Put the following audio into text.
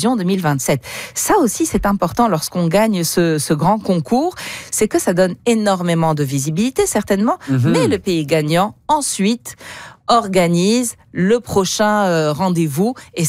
Eurovision 2027. Ça aussi, c'est important lorsqu'on gagne ce grand concours, c'est que ça donne énormément de visibilité, certainement, mais le pays gagnant, ensuite, organise le prochain rendez-vous et